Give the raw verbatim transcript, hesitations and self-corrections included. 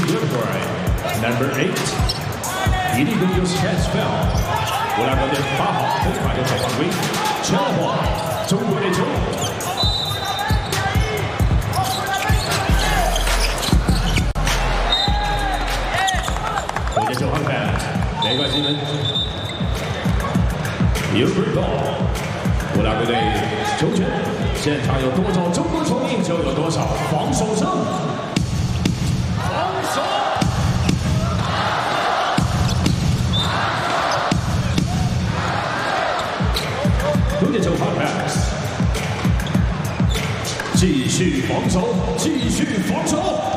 Uruguay number eight illegal use hands foul。乌拉圭队八号很快就找犯规，全华中国队球。回接球换看，没关系们。有水高，乌拉圭队球权，现场有多少中国球迷就有多少防守胜。防守。回接球换看，继续防守，继续防守。